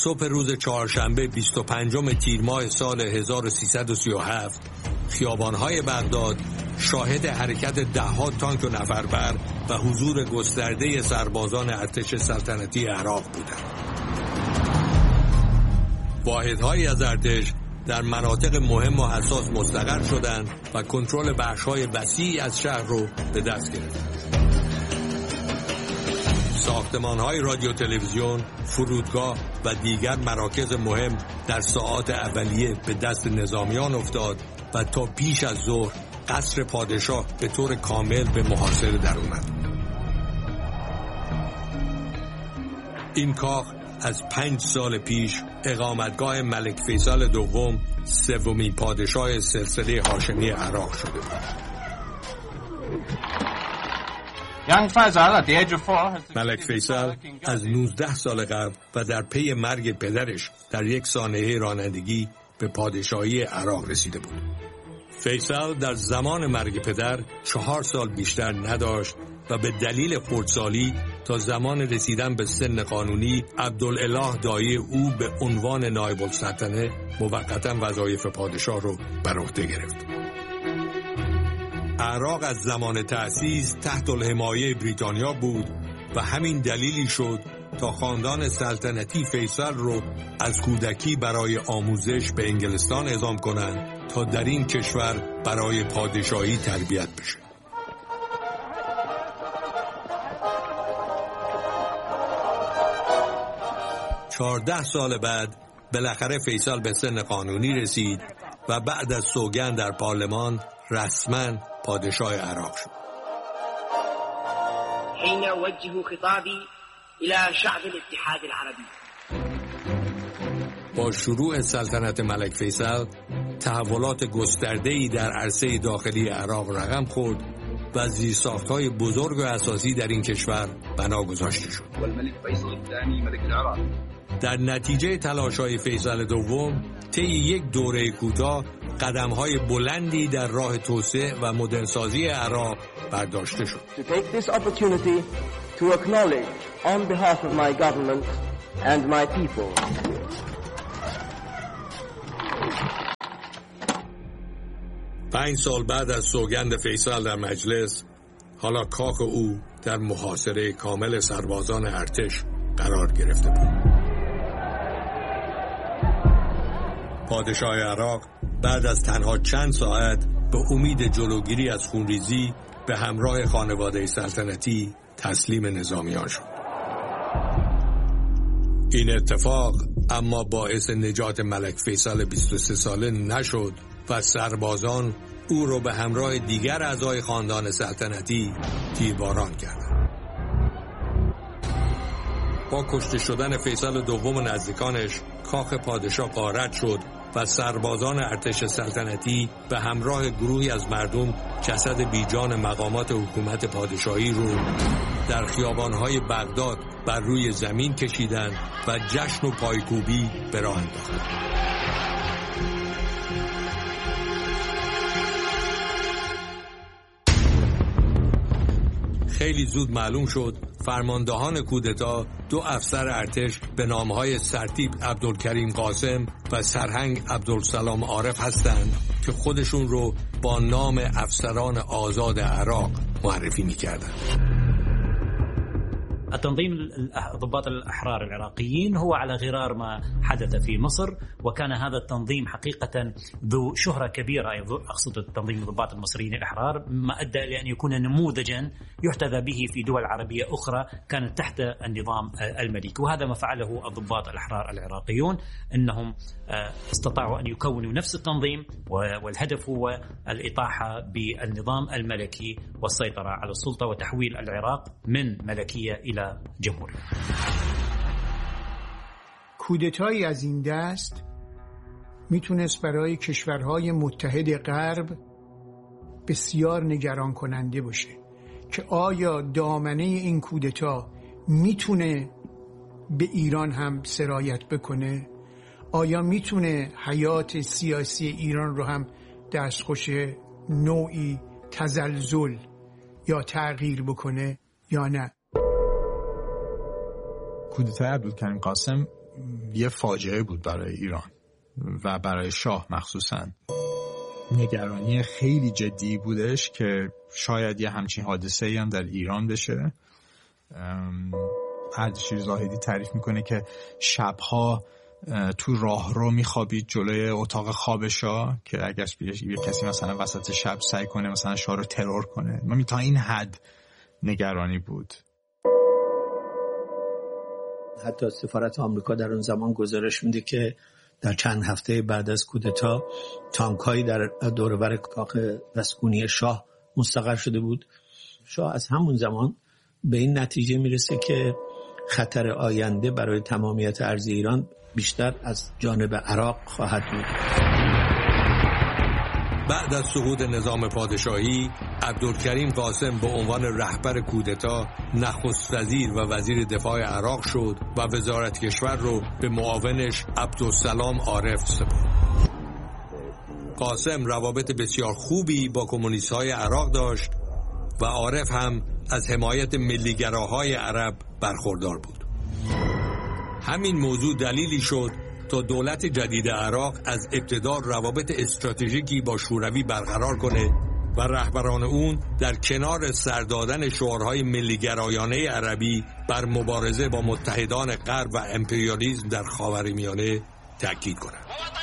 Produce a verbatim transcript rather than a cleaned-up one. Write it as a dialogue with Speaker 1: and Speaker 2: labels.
Speaker 1: صبح روز چهارشنبه بیست و پنجم تیر ماه سال هزار و سیصد و سی و هفت خیابان‌های بغداد شاهد حرکت ده‌ها تانک و نفربر و حضور گسترده سربازان ارتش سلطنتی عراق بودند. واحدهایی از ارتش در مناطق مهم و حساس مستقر شدند و کنترل بخش‌های وسیعی از شهر رو به دست گرفتند. ساختمان‌های رادیو تلویزیون، فرودگاه و دیگر مراکز مهم در ساعات اولیه به دست نظامیان افتاد و تا پیش از ظهر قصر پادشاه به طور کامل به محاصره در اومد. این کاخ از پنج سال پیش اقامتگاه ملک فیصل دوم سومین پادشاه سلسله هاشمی عراق شده بود. ملک فیصل از نوزده سال قبل و در پی مرگ پدرش در یک سانحه رانندگی به پادشاهی عراق رسیده بود. فیصل در زمان مرگ پدر چهار سال بیشتر نداشت و به دلیل خردسالی تا زمان رسیدن به سن قانونی عبدالاله دایی او به عنوان نایب السلطنه موقتا وظایف پادشاه رو بر عهده گرفت. عراق از زمان تأسیس تحت الحمایه بریتانیا بود و همین دلیلی شد تا خاندان سلطنتی فیصل رو از کودکی برای آموزش به انگلستان اعزام کنند تا در این کشور برای پادشاهی تربیت بشه. چهارده سال بعد بالاخره فیصل به سن قانونی رسید و بعد از سوگند در پارلمان رسما پادشاه عراق شد.
Speaker 2: حين اوجه خطابي الى شعب الاتحاد العربي.
Speaker 1: با شروع سلطنت ملک فیصل تحولات گسترده‌ای در عرصه داخلی عراق رقم خورد و زیرساخت‌های بزرگ و اساسی در این کشور بنا گذاشته شد.
Speaker 3: والملك فیصل الثانی ملک العراق.
Speaker 1: در نتیجه تلاش‌های فیصل دوم طی یک دوره کوتاه قدم‌های بلندی در راه توسعه و مدرنسازی عراق برداشته شد.
Speaker 4: To take this opportunity to acknowledge on behalf of my government and my people.
Speaker 1: پنج سال بعد از سوگند فیصل در مجلس، حالا کاخ او در محاصره کامل سربازان ارتش قرار گرفته بود. پادشاه عراق بعد از تنها چند ساعت به امید جلوگیری از خونریزی به همراه خانواده سلطنتی تسلیم نظامیان شد. این اتفاق اما باعث نجات ملک فیصل بیست و سه ساله نشد و سربازان او را به همراه دیگر اعضای خاندان سلطنتی تیرباران کردند. با کشته شدن فیصل دوم و نزدیکانش کاخ پادشاه غارت شد و سربازان ارتش سلطنتی به همراه گروهی از مردم جسد بیجان مقامات حکومت پادشاهی رو در خیابان‌های بغداد بر روی زمین کشیدند و جشن و پایکوبی به راه انداختند. خیلی زود معلوم شد فرماندهان کودتا دو افسر ارتش به نامهای سرتیپ عبدالکریم قاسم و سرهنگ عبدالسلام عارف هستند که خودشون رو با نام افسران آزاد عراق معرفی می‌کردند.
Speaker 5: التنظيم ضباط الأحرار العراقيين هو على غرار ما حدث في مصر، وكان هذا التنظيم حقيقة ذو شهرة كبيرة، أقصد التنظيم ضباط المصريين الأحرار، ما أدى إلى أن يكون نموذجا يحتذى به في دول عربية أخرى كانت تحت النظام الملكي. وهذا ما فعله الضباط الأحرار العراقيون، أنهم استطاعوا أن يكونوا نفس التنظيم، والهدف هو الإطاحة بالنظام الملكي والسيطرة على السلطة وتحويل العراق من ملكية إلى جمهوری.
Speaker 6: کودتایی از این دست میتونست برای کشورهای متحد غرب بسیار نگران کننده باشه که آیا دامنه این کودتا میتونه به ایران هم سرایت بکنه؟ آیا میتونه حیات سیاسی ایران رو هم دستخوش نوعی تزلزل یا تغییر بکنه یا نه؟
Speaker 7: کودتای عبدالکریم قاسم یه فاجعه بود برای ایران و برای شاه مخصوصاً. نگرانی خیلی جدی بودش که شاید یه همچین حادثه‌ای هم در ایران بشه. اردشیر زاهدی تعریف میکنه که شبها تو راه رو میخوابید جلوی اتاق خواب شاه که اگر یه کسی مثلا وسط شب سعی کنه مثلا شاه رو ترور کنه. من تا این حد نگرانی بود.
Speaker 8: حتی سفارت آمریکا در اون زمان گزارش میده که در چند هفته بعد از کودتا تانک‌هایی در دوربر کاخ مسکونی شاه مستقر شده بود. شاه از همون زمان به این نتیجه میرسه که خطر آینده برای تمامیت ارض ایران بیشتر از جانب عراق خواهد بود.
Speaker 1: بعد از سقوط نظام پادشاهی، عبدالکریم قاسم به عنوان رهبر کودتا نخست وزیر و وزیر دفاع عراق شد و وزارت کشور رو به معاونش عبدالسلام عارف سپرد. قاسم روابط بسیار خوبی با کمونیست‌های عراق داشت و عارف هم از حمایت ملیگراهای عرب برخوردار بود. همین موضوع دلیلی شد تا دولت جدید عراق از ابتدا روابط استراتژیکی با شوروی برقرار کنه و رهبران اون در کنار سر دادن شعارهای ملیگرایانه عربی بر مبارزه با متحدان غرب و امپریالیسم در خاورمیانه تاکید کنند.